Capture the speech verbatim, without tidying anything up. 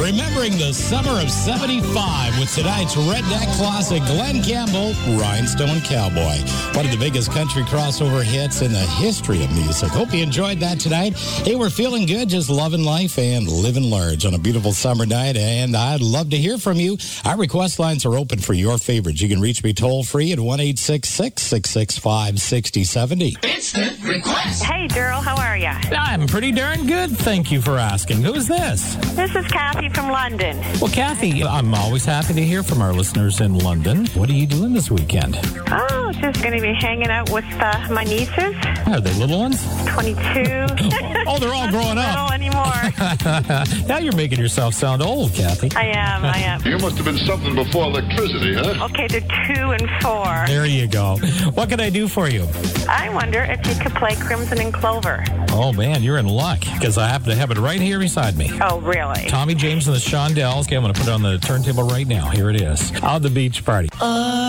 Remembering the summer of seventy-five with tonight's redneck classic, Glenn Campbell, Rhinestone Cowboy. One of the biggest country crossover hits in the history of music. Hope you enjoyed that tonight. Hey, we're feeling good, just loving life and living large on a beautiful summer night, and I'd love to hear from you. Our request lines are open for your favorites. You can reach me toll-free at one eight six six, six six five, six zero seven zero. Instant request. Hey, Daryl, how are you? I'm pretty darn good, thank you for asking. Who is this? This is Kathy from London. Well, Kathy, I'm always happy to hear from our listeners in London. What are you doing this weekend? Oh, just going to be hanging out with uh, my nieces. Are they little ones? twenty-two. Oh, they're all Not growing little up. anymore. Now you're making yourself sound old, Kathy. I am, I am. You must have been something before electricity, huh? Okay, they're two and four. There you go. What can I do for you? I wonder if you could play Crimson and Clover. Oh, man, you're in luck, because I happen to have it right here beside me. Oh, really? Tommy James and the Shondells. Okay, I'm going to put it on the turntable right now. Here it is. On the Beach Party. Uh.